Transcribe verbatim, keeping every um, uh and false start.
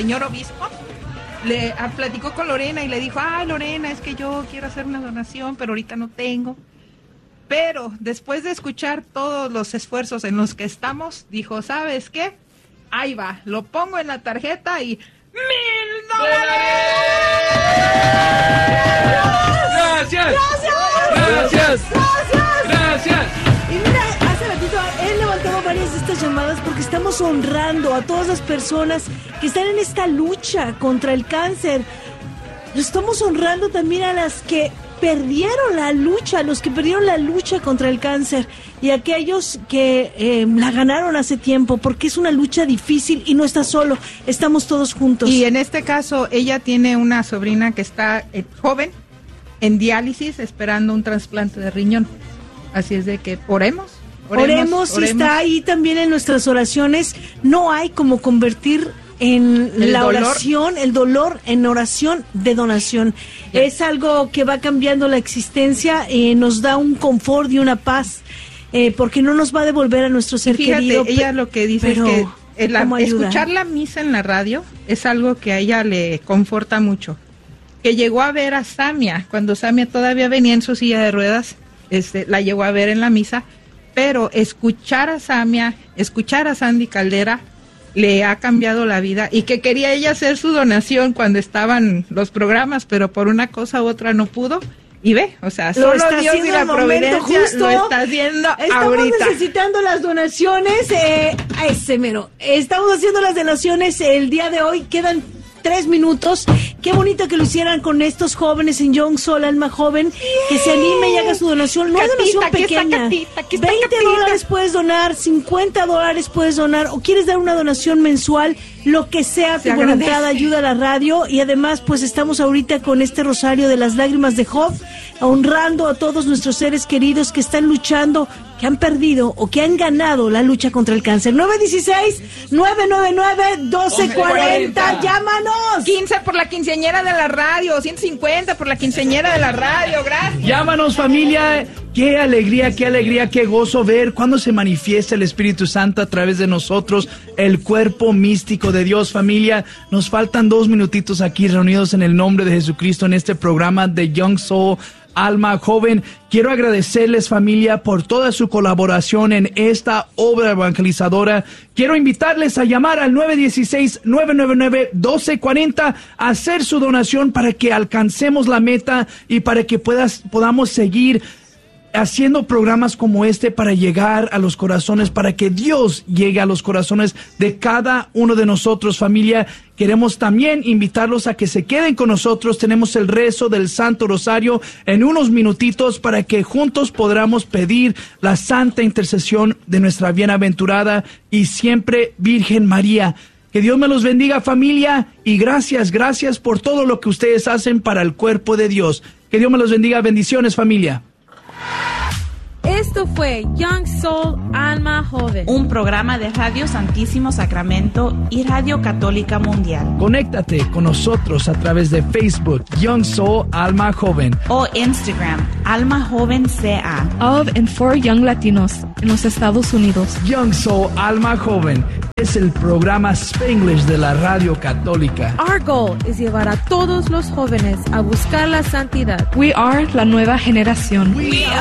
señor obispo le a, platicó con Lorena y le dijo, ay Lorena, es que yo quiero hacer una donación, pero ahorita no tengo. Pero después de escuchar todos los esfuerzos en los que estamos, dijo, ¿sabes qué? Ahí va, lo pongo en la tarjeta y ¡mil dólares! ¡Gracias! ¡Gracias! ¡Gracias! ¡Gracias! Y mira, hace ratito he levantado varias de estas llamadas porque estamos honrando a todas las personas que están en esta lucha contra el cáncer. Lo estamos honrando también a las que perdieron la lucha, los que perdieron la lucha contra el cáncer y aquellos que eh, la ganaron hace tiempo, porque es una lucha difícil y no está solo, estamos todos juntos. Y en este caso, ella tiene una sobrina que está eh, joven, en diálisis, esperando un trasplante de riñón. Así es de que oremos. Oremos, oremos, oremos. Y está ahí también en nuestras oraciones. No hay como convertir en el la dolor. oración, el dolor en oración de donación. Yeah. Es algo que va cambiando la existencia, eh, nos da un confort y una paz, eh, porque no nos va a devolver a nuestro ser y fíjate, querido. Ella lo que dice pero, es que la, escuchar la misa en la radio es algo que a ella le conforta mucho. Que llegó a ver a Samia, cuando Samia todavía venía en su silla de ruedas, este, la llegó a ver en la misa, pero escuchar a Samia, escuchar a Sandy Caldera, le ha cambiado la vida, y que quería ella hacer su donación cuando estaban los programas, pero por una cosa u otra no pudo, y ve, o sea, lo solo Dios y la providencia justo, lo está haciendo estamos ahorita. Estamos necesitando las donaciones, eh, a ese mero, estamos haciendo las donaciones el día de hoy, quedan tres minutos. Qué bonito que lo hicieran con estos jóvenes en Young Soul, Alma Joven, yeah. que se anime y haga su donación. No es donación pequeña. Catita, veinte dólares puedes donar, cincuenta dólares puedes donar, o quieres dar una donación mensual, lo que sea tu voluntad, ayuda a la radio. Y además, pues estamos ahorita con este rosario de las lágrimas de Job, honrando a todos nuestros seres queridos que están luchando, que han perdido o que han ganado la lucha contra el cáncer. nueve uno seis, nueve nueve nueve, uno dos cuatro cero, llámanos. quince por la quinceañera de la radio, ciento cincuenta por la quinceañera de la radio, gracias. Llámanos, familia. Qué alegría, qué alegría, qué gozo ver cuando se manifiesta el Espíritu Santo a través de nosotros, el cuerpo místico de Dios, familia. Nos faltan dos minutitos aquí reunidos en el nombre de Jesucristo en este programa de Young Soul, Alma Joven. Quiero agradecerles, familia, por toda su colaboración en esta obra evangelizadora. Quiero invitarles a llamar al nueve uno seis, nueve nueve nueve, uno dos cuatro cero, a hacer su donación para que alcancemos la meta y para que puedas, podamos seguir haciendo programas como este para llegar a los corazones, para que Dios llegue a los corazones de cada uno de nosotros, familia. Queremos también invitarlos a que se queden con nosotros. Tenemos el rezo del Santo Rosario en unos minutitos para que juntos podamos pedir la santa intercesión de nuestra bienaventurada y siempre Virgen María. Que Dios me los bendiga, familia, y gracias, gracias por todo lo que ustedes hacen para el cuerpo de Dios. Que Dios me los bendiga. Bendiciones, familia. Esto fue Young Soul, Alma Joven, un programa de Radio Santísimo Sacramento y Radio Católica Mundial. Conéctate con nosotros a través de Facebook, Young Soul, Alma Joven, o Instagram, Alma Joven C A. Of and for Young Latinos en los Estados Unidos. Young Soul, Alma Joven es el programa Spanglish de la Radio Católica. Our goal es llevar a todos los jóvenes a buscar la santidad. We are la nueva generación. We are